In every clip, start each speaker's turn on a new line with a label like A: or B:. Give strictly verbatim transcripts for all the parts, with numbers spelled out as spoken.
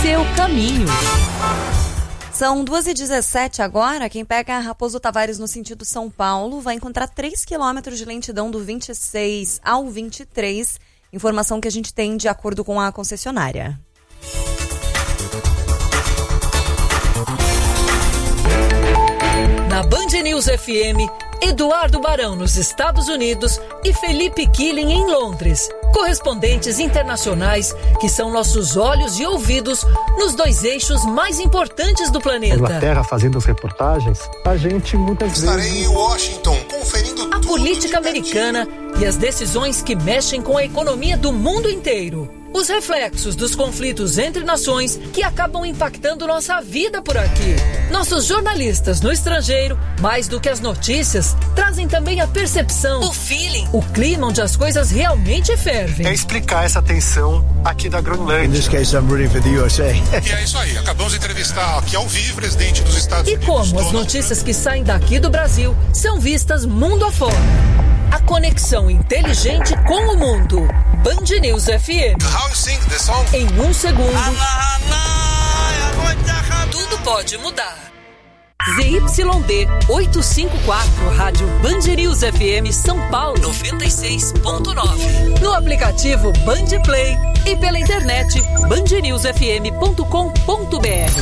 A: seu caminho. São duas e dezessete agora. Quem pega a Raposo Tavares no sentido São Paulo vai encontrar três quilômetros de lentidão do vinte e seis ao vinte e três. Informação que a gente tem de acordo com a concessionária.
B: Na Band News F M, Eduardo Barão nos Estados Unidos e Felipe Killing em Londres. Correspondentes internacionais que são nossos olhos e ouvidos nos dois eixos mais importantes do planeta.
C: Inglaterra fazendo as reportagens, a gente muitas
D: Estarei
C: vezes...
D: Estarei em Washington conferindo
B: a política americana e as decisões que mexem com a economia do mundo inteiro. Os reflexos dos conflitos entre nações que acabam impactando nossa vida por aqui. Nossos jornalistas no estrangeiro, mais do que as notícias, trazem também a percepção, o feeling, o clima onde as coisas realmente fervem.
C: É explicar essa tensão aqui da Groenlândia.
E: In this case, I'm rooting for the U S A.
D: E é isso aí, acabamos de entrevistar aqui ao vivo o presidente dos Estados
B: e
D: Unidos.
B: E como as notícias que saem daqui do Brasil são vistas mundo afora. A conexão inteligente com o mundo. Band News F M.
D: How you sing the song?
B: Em um segundo, tudo pode mudar. Z Y D oitocentos e cinquenta e quatro, Rádio Band News F M São Paulo noventa e seis ponto nove. No aplicativo Band Play e pela internet band news f m ponto com ponto b r.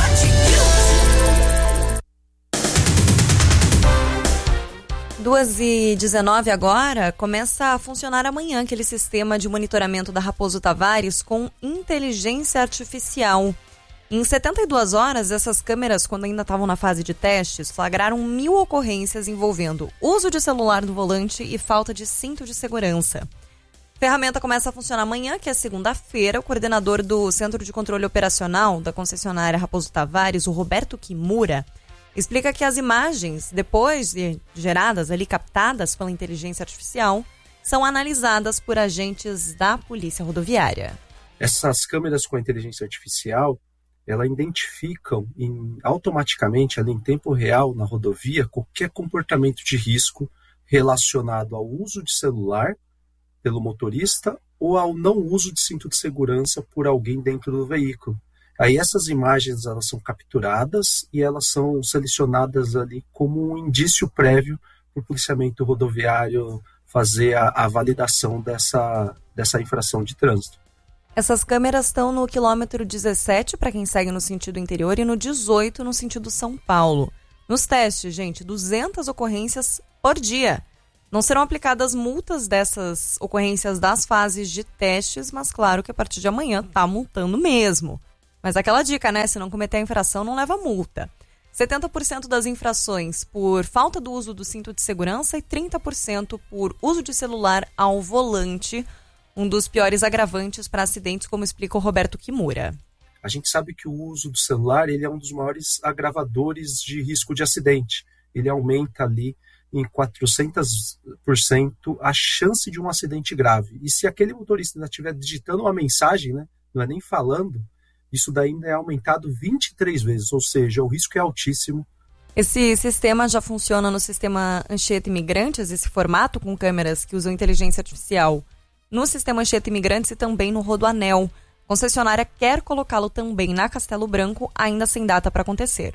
A: duas e dezenove agora, começa a funcionar amanhã aquele sistema de monitoramento da Raposo Tavares com inteligência artificial. Em setenta e duas horas, essas câmeras, quando ainda estavam na fase de testes, flagraram mil ocorrências envolvendo uso de celular no volante e falta de cinto de segurança. A ferramenta começa a funcionar amanhã, que é segunda-feira. O coordenador do Centro de Controle Operacional da concessionária Raposo Tavares, o Roberto Kimura, explica que as imagens, depois de geradas ali, captadas pela inteligência artificial, são analisadas por agentes da Polícia Rodoviária.
F: Essas câmeras com a inteligência artificial, elas identificam em, automaticamente, ali em tempo real, na rodovia, qualquer comportamento de risco relacionado ao uso de celular pelo motorista ou ao não uso de cinto de segurança por alguém dentro do veículo. Aí essas imagens elas são capturadas e elas são selecionadas ali como um indício prévio para o policiamento rodoviário fazer a, a validação dessa, dessa infração de trânsito.
A: Essas câmeras estão no quilômetro dezessete, para quem segue no sentido interior, e no dezoito, no sentido São Paulo. Nos testes, gente, duzentas ocorrências por dia. Não serão aplicadas multas dessas ocorrências das fases de testes, mas claro que a partir de amanhã tá multando mesmo. Mas aquela dica, né? Se não cometer a infração, não leva multa. setenta por cento das infrações por falta do uso do cinto de segurança e trinta por cento por uso de celular ao volante. Um dos piores agravantes para acidentes, como explica o Roberto Kimura.
F: A gente sabe que o uso do celular ele é um dos maiores agravadores de risco de acidente. Ele aumenta ali em quatrocentos por cento a chance de um acidente grave. E se aquele motorista ainda estiver digitando uma mensagem, né, não é nem falando, isso daí ainda é aumentado vinte e três vezes, ou seja, o risco é altíssimo.
A: Esse sistema já funciona no sistema Anchieta Imigrantes, esse formato com câmeras que usam inteligência artificial no sistema Anchieta Imigrantes e também no Rodoanel. A concessionária quer colocá-lo também na Castelo Branco, ainda sem data para acontecer.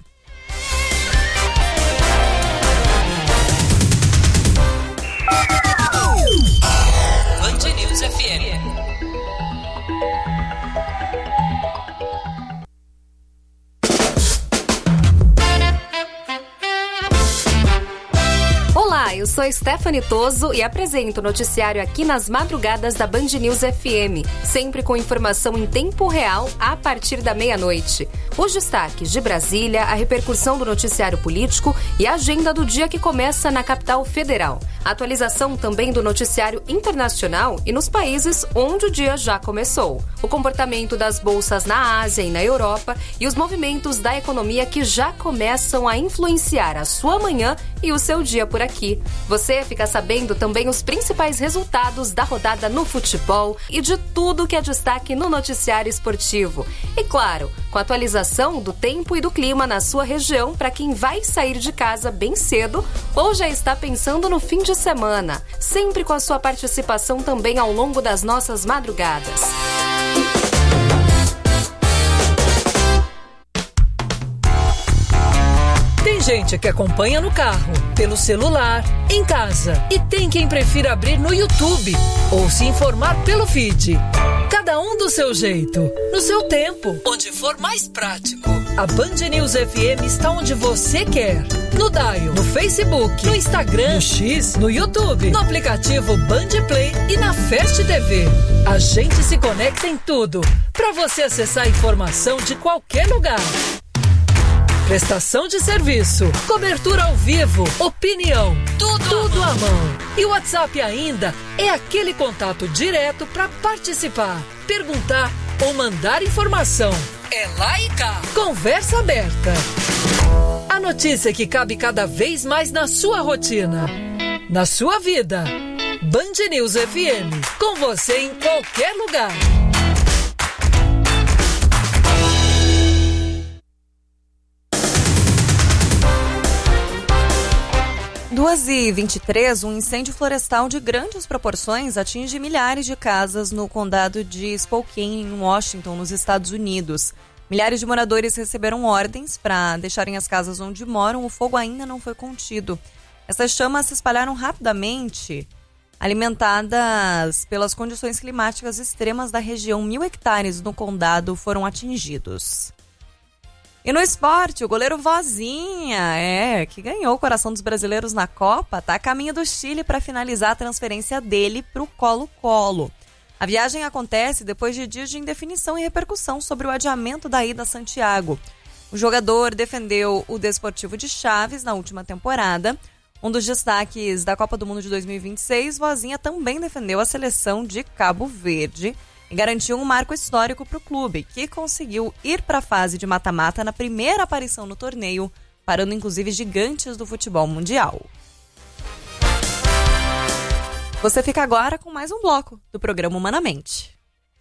B: Band News F M.
G: Olá, eu sou Stephanie Toso e apresento o noticiário aqui nas madrugadas da Band News F M, sempre com informação em tempo real a partir da meia-noite. Os destaques de Brasília, a repercussão do noticiário político e a agenda do dia que começa na capital federal. Atualização também do noticiário internacional e nos países onde o dia já começou. O comportamento das bolsas na Ásia e na Europa e os movimentos da economia que já começam a influenciar a sua manhã e o seu dia por aqui. Você fica sabendo também os principais resultados da rodada no futebol e de tudo que é destaque no noticiário esportivo. E claro, com a atualização do tempo e do clima na sua região para quem vai sair de casa bem cedo ou já está pensando no fim de semana. Sempre com a sua participação também ao longo das nossas madrugadas.
B: gente que acompanha no carro, pelo celular, em casa. E tem quem prefira abrir no YouTube ou se informar pelo feed. Cada um do seu jeito, no seu tempo, onde for mais prático. A Band News F M está onde você quer. No Dial, no Facebook, no Instagram, no X, no YouTube, no aplicativo Band Play e na Fast T V. A gente se conecta em tudo, para você acessar a informação de qualquer lugar. Prestação de serviço, cobertura ao vivo, opinião, tudo, tudo à mão. E o WhatsApp ainda é aquele contato direto para participar, perguntar ou mandar informação. É lá e cá. Conversa aberta. A notícia que cabe cada vez mais na sua rotina, na sua vida. Band News F M, com você em qualquer lugar.
A: duas e vinte e três, um incêndio florestal de grandes proporções atinge milhares de casas no condado de Spokane, em Washington, nos Estados Unidos. Milhares de moradores receberam ordens para deixarem as casas onde moram. O fogo ainda não foi contido. Essas chamas se espalharam rapidamente, alimentadas pelas condições climáticas extremas da região. Mil hectares no condado foram atingidos. E no esporte, o goleiro Vozinha, é, que ganhou o coração dos brasileiros na Copa, está a caminho do Chile para finalizar a transferência dele para o Colo-Colo. A viagem acontece depois de dias de indefinição e repercussão sobre o adiamento da ida a Santiago. O jogador defendeu o Desportivo de Chaves na última temporada. Um dos destaques da Copa do Mundo de dois mil e vinte e seis, Vozinha também defendeu a seleção de Cabo Verde e garantiu um marco histórico para o clube, que conseguiu ir para a fase de mata-mata na primeira aparição no torneio, parando inclusive gigantes do futebol mundial. Você fica agora com mais um bloco do programa Humanamente.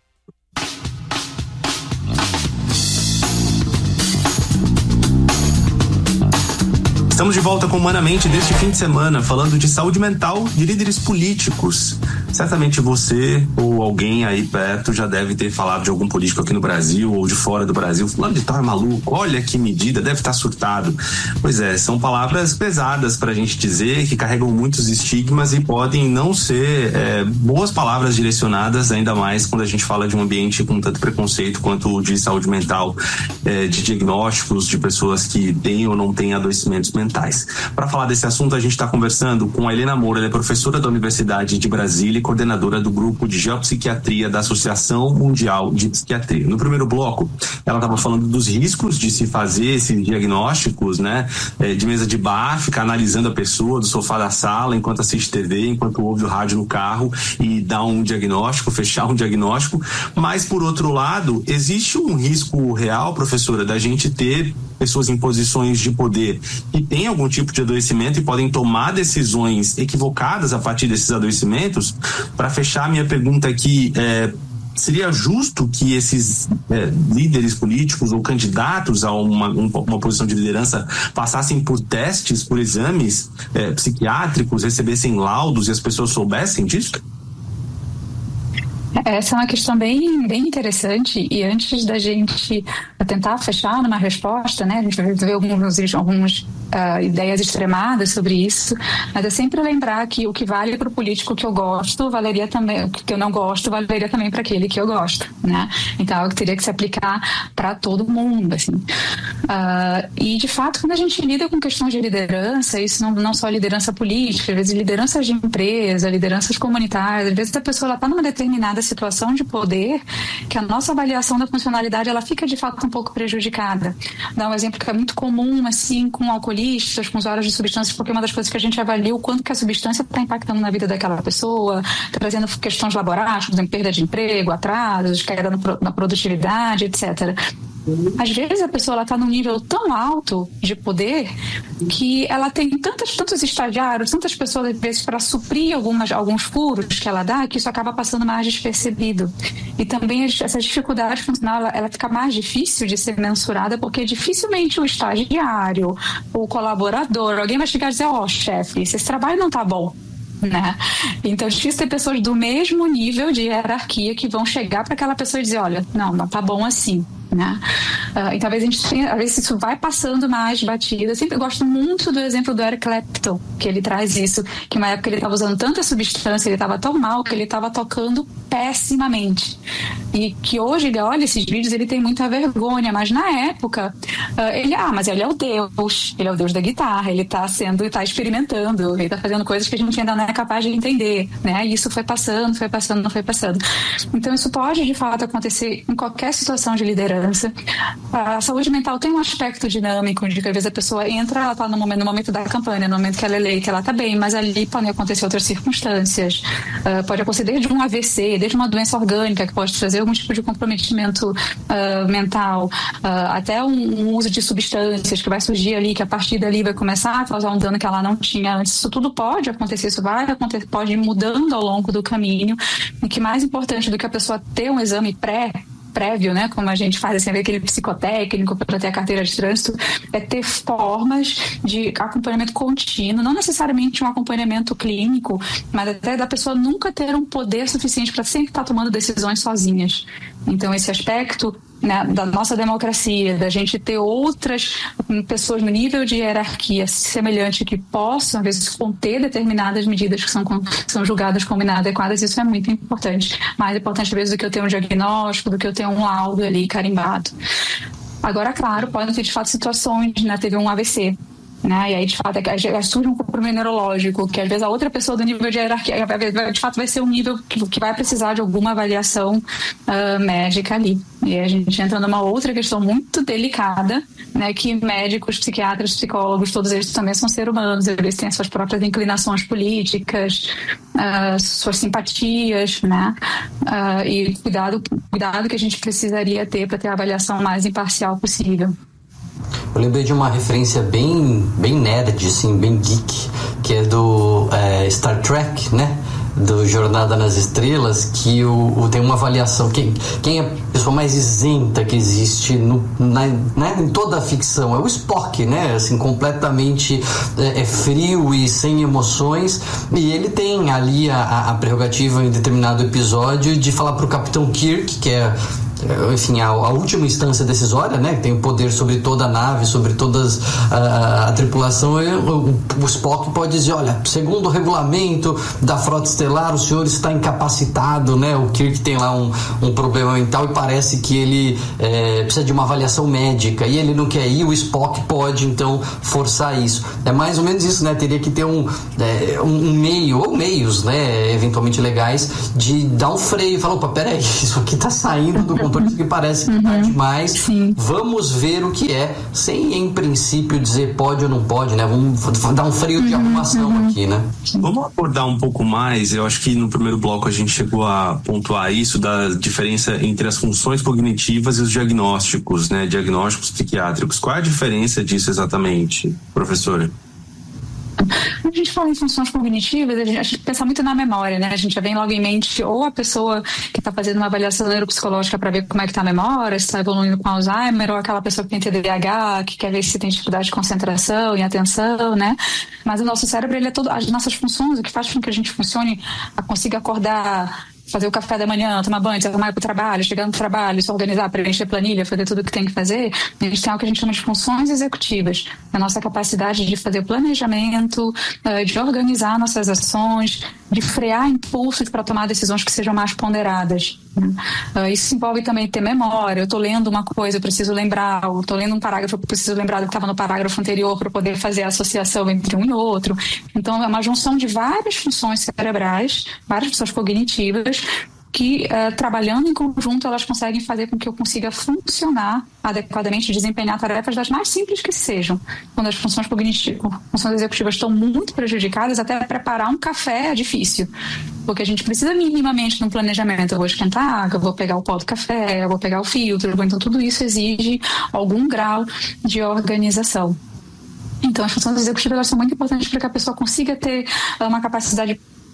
H: Estamos de volta com Humanamente deste fim de semana, falando de saúde mental de líderes políticos. Certamente você ou alguém aí perto já deve ter falado de algum político aqui no Brasil ou de fora do Brasil. Fulano de tal é maluco, olha que medida, deve estar surtado. Pois é, são palavras pesadas pra gente dizer, que carregam muitos estigmas e podem não ser é, boas palavras direcionadas, ainda mais quando a gente fala de um ambiente com tanto preconceito quanto o de saúde mental, é, de diagnósticos de pessoas que têm ou não têm adoecimentos mentais. Para falar desse assunto, a gente está conversando com a Helena Moura, ela é professora da Universidade de Brasília e coordenadora do grupo de geopsiquiatria da Associação Mundial de Psiquiatria. No primeiro bloco, ela estava falando dos riscos de se fazer esses diagnósticos, né, de mesa de bar, ficar analisando a pessoa do sofá da sala enquanto assiste T V, enquanto ouve o rádio no carro e dá um diagnóstico, fechar um diagnóstico. Mas, por outro lado, existe um risco real, professora, da gente ter pessoas em posições de poder que têm algum tipo de adoecimento e podem tomar decisões equivocadas a partir desses adoecimentos. Para fechar minha pergunta aqui, é, seria justo que esses é, líderes políticos ou candidatos a uma, uma posição de liderança passassem por testes, por exames é, psiquiátricos, recebessem laudos e as pessoas soubessem disso?
I: Essa é uma questão bem, bem interessante, e antes da gente tentar fechar numa resposta, né, a gente vai ver alguns, algumas uh, ideias extremadas sobre isso, mas é sempre lembrar que o que vale para o político que eu gosto, valeria também, o que eu não gosto, valeria também para aquele que eu gosto, né? Então, eu teria que se aplicar para todo mundo, assim. Uh, e, de fato, quando a gente lida com questões de liderança, isso não, não só liderança política, às vezes lideranças de empresa, lideranças comunitárias, às vezes a pessoa está numa determinada situação de poder que a nossa avaliação da funcionalidade ela fica de fato um pouco prejudicada. Dá um exemplo que é muito comum assim com alcoolistas, com usuários de substâncias, porque uma das coisas que a gente avalia o quanto que a substância está impactando na vida daquela pessoa, trazendo questões laborais, por exemplo, perda de emprego, atrasos, queda na produtividade, etcétera. Às vezes a pessoa está num nível tão alto de poder que ela tem tantos, tantos estagiários, tantas pessoas às vezes para suprir algumas, alguns furos que ela dá, que isso acaba passando mais despercebido. E também essa dificuldade funcional ela, ela fica mais difícil de ser mensurada, porque dificilmente o estagiário, o colaborador, alguém vai chegar e dizer: ó, oh, chefe, esse trabalho não está bom. Né? Então é difícil ter pessoas do mesmo nível de hierarquia que vão chegar para aquela pessoa e dizer: olha, não, não tá bom assim, né? Uh, e talvez a gente tenha, às vezes isso vai passando mais batida. Eu sempre gosto muito do exemplo do Eric Clapton, que ele traz isso, que uma época ele estava usando tanta substância, ele estava tão mal que ele estava tocando pessimamente. E que hoje ele olha esses vídeos, ele tem muita vergonha, mas na época, uh, ele, ah, mas ele é o Deus, ele é o Deus da guitarra, ele está sendo, está experimentando, ele está fazendo coisas que a gente ainda não é capaz de entender, né? E isso foi passando, foi passando, não foi passando. Então isso pode, de fato, acontecer em qualquer situação de liderança. A saúde mental tem um aspecto dinâmico, de que às vezes a pessoa entra, ela está no momento, no momento da campanha, no momento que ela é eleita, ela está bem, mas ali podem acontecer outras circunstâncias. Uh, pode acontecer desde um A V C, desde uma doença orgânica que pode trazer algum tipo de comprometimento uh, mental, uh, até um, um uso de substâncias que vai surgir ali, que a partir dali vai começar a causar um dano que ela não tinha antes. Isso tudo pode acontecer, isso vai acontecer, pode ir mudando ao longo do caminho. O que mais importante do que a pessoa ter um exame pré prévio, né, como a gente faz assim, aquele psicotécnico para ter a carteira de trânsito, é ter formas de acompanhamento contínuo, não necessariamente um acompanhamento clínico, mas até da pessoa nunca ter um poder suficiente para sempre estar tomando decisões sozinhas. Então esse aspecto, né, da nossa democracia, da gente ter outras pessoas no nível de hierarquia semelhante que possam, às vezes, conter determinadas medidas que são, são julgadas como inadequadas, isso é muito importante. Mais importante, às vezes, do que eu ter um diagnóstico, do que eu ter um laudo ali carimbado. Agora, claro, podem ter, de fato, situações, né, teve um A V C, né? E aí, de fato, é, surge um comprometimento neurológico, que às vezes a outra pessoa do nível de hierarquia, de fato, vai ser um nível que, que vai precisar de alguma avaliação uh, médica ali. E a gente entra numa outra questão muito delicada, né? Que médicos, psiquiatras, psicólogos, todos eles também são seres humanos, eles têm suas próprias inclinações políticas, uh, suas simpatias, né? Uh, e cuidado, cuidado que a gente precisaria ter para ter a avaliação mais imparcial possível.
J: Eu lembrei de uma referência bem, bem nerd, assim, bem geek, que é do é, Star Trek, né? Do Jornada nas Estrelas, que o, o, tem uma avaliação. Quem, quem é a pessoa mais isenta que existe no, na, né, em toda a ficção? É o Spock, né? Assim, completamente é, é frio e sem emoções. E ele tem ali a, a prerrogativa em determinado episódio de falar pro Capitão Kirk, que é, enfim, a, a última instância decisória, né, que tem o poder sobre toda a nave, sobre toda a, a tripulação. O, o Spock pode dizer, olha, segundo o regulamento da frota estelar, o senhor está incapacitado, né? O Kirk tem lá um, um problema mental e parece que ele é, precisa de uma avaliação médica e ele não quer ir, o Spock pode então forçar isso. É mais ou menos isso, né? Teria que ter um, é, um meio, ou meios, né, eventualmente legais, de dar um freio e falar, opa, peraí, isso aqui está saindo do controle, que parece que está demais.
I: Sim.
J: Vamos ver o que é, sem em princípio dizer pode ou não pode, né? Vamos dar um freio de arrumação uhum. aqui, né?
H: Vamos abordar um pouco mais. Eu acho que no primeiro bloco a gente chegou a pontuar isso, da diferença entre as funções cognitivas e os diagnósticos, né? Diagnósticos psiquiátricos. Qual é a diferença disso exatamente, professora?
I: Quando a gente fala em funções cognitivas, a gente, a gente pensa muito na memória, né? A gente já vem logo em mente ou a pessoa que está fazendo uma avaliação neuropsicológica para ver como é que está a memória, se está evoluindo com Alzheimer, ou aquela pessoa que tem T D A H, que quer ver se tem dificuldade de concentração e atenção, né? Mas o nosso cérebro, ele é todo, as nossas funções, o que faz com que a gente funcione, consiga acordar, fazer o café da manhã, tomar banho, se arrumar para o trabalho, chegar no trabalho, se organizar, preencher planilha, fazer tudo o que tem que fazer, a gente tem algo que a gente chama de funções executivas. A nossa capacidade de fazer o planejamento, de organizar nossas ações, de frear impulsos para tomar decisões que sejam mais ponderadas. Isso envolve também ter memória. Eu estou lendo uma coisa, eu preciso lembrar, eu estou lendo um parágrafo, eu preciso lembrar do que estava no parágrafo anterior para poder fazer a associação entre um e outro. Então, é uma junção de várias funções cerebrais, várias funções cognitivas, que uh, trabalhando em conjunto elas conseguem fazer com que eu consiga funcionar adequadamente, desempenhar tarefas das mais simples que sejam. Quando as funções cognitivas, funções executivas estão muito prejudicadas, até preparar um café é difícil, porque a gente precisa minimamente de um planejamento. Eu vou esquentar água, eu vou pegar o pó do café, eu vou pegar o filtro, então tudo isso exige algum grau de organização. Então as funções executivas elas são muito importantes para que a pessoa consiga ter uma capacidade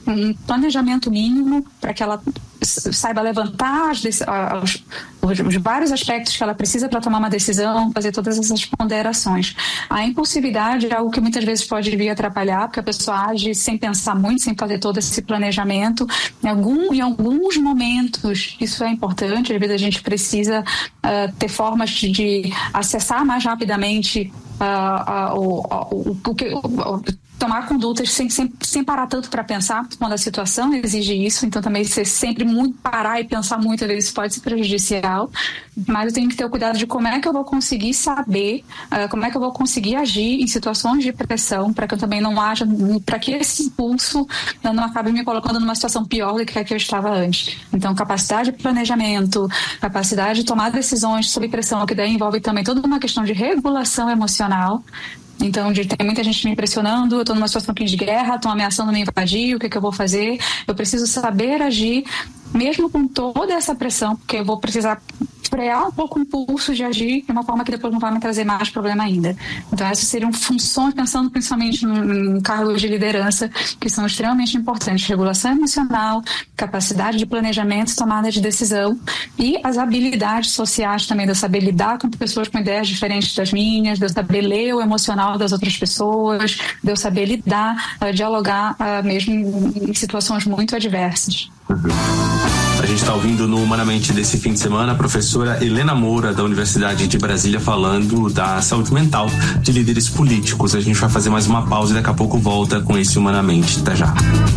I: um planejamento mínimo para que ela saiba levantar as, os, os, os vários aspectos que ela precisa para tomar uma decisão, fazer todas essas ponderações. A impulsividade é algo que muitas vezes pode vir atrapalhar, porque a pessoa age sem pensar muito, sem fazer todo esse planejamento. Em, algum, em alguns momentos, isso é importante, às vezes a gente precisa uh, ter formas de, de acessar mais rapidamente uh, uh, o, o, o, que, o, tomar condutas sem, sem, sem parar tanto para pensar, quando a situação exige isso. Então também ser sempre muito parar e pensar muito, às vezes pode ser prejudicial, mas eu tenho que ter o cuidado de como é que eu vou conseguir saber, uh, como é que eu vou conseguir agir em situações de pressão, para que eu também não haja, para que esse impulso não acabe me colocando numa situação pior do que a que eu estava antes. Então capacidade de planejamento, capacidade de tomar decisões sob pressão, que daí envolve também toda uma questão de regulação emocional. Então, de, tem muita gente me impressionando, eu estou numa situação aqui de guerra, estão ameaçando me invadir, o que, que eu vou fazer? Eu preciso saber agir, mesmo com toda essa pressão, porque eu vou precisar frear um pouco o impulso de agir de uma forma que depois não vai me trazer mais problema ainda. Então, essas seriam funções, pensando principalmente em cargos de liderança, que são extremamente importantes. Regulação emocional, capacidade de planejamento, tomada de decisão e as habilidades sociais também, de eu saber lidar com pessoas com ideias diferentes das minhas, de eu saber ler o emocional das outras pessoas, de eu saber lidar, uh, dialogar uh, mesmo em situações muito adversas.
H: A gente está ouvindo no Humanamente desse fim de semana a professora Helena Moura, da Universidade de Brasília, falando da saúde mental de líderes políticos. A gente vai fazer mais uma pausa e daqui a pouco volta com esse Humanamente. Até já.